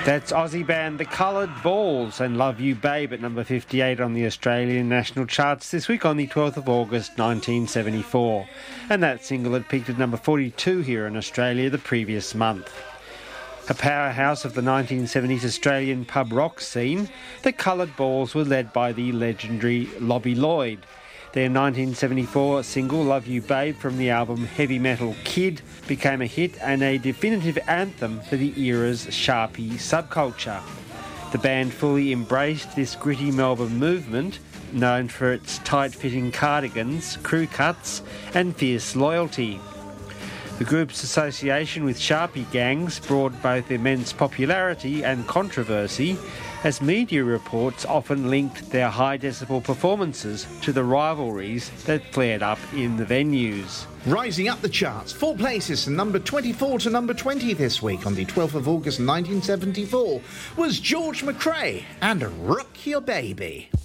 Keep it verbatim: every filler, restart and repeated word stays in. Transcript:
That's Aussie band The Coloured Balls and Love You Babe at number fifty-eight on the Australian national charts this week on the twelfth of August nineteen seventy-four. And that single had peaked at number forty-two here in Australia the previous month. A powerhouse of the nineteen seventies Australian pub rock scene, The Coloured Balls were led by the legendary Lobby Lloyd. Their nineteen seventy-four single Love You Babe from the album Heavy Metal Kid became a hit and a definitive anthem for the era's Sharpie subculture. The band fully embraced this gritty Melbourne movement, known for its tight-fitting cardigans, crew cuts and fierce loyalty. The group's association with Sharpie gangs brought both immense popularity and controversy, as media reports often linked their high-decibel performances to the rivalries that flared up in the venues. Rising up the charts, four places from number twenty-four to number twenty this week on the twelfth of August nineteen seventy-four was George McRae and Rock Your Baby.